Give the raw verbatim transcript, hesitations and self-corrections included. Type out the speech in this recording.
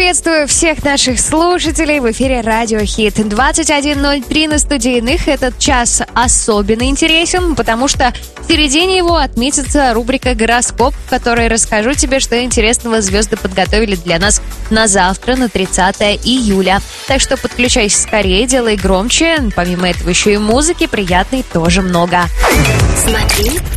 Приветствую всех наших слушателей в эфире Радио Хит. двадцать один ноль три на студии иных. Этот час особенно интересен, потому что в середине его отметится рубрика «Гороскоп», в которой расскажу тебе, что интересного звезды подготовили для нас на завтра, на тридцатое июля. Так что подключайся скорее, делай громче. Помимо этого еще и музыки приятной тоже много. Смотри,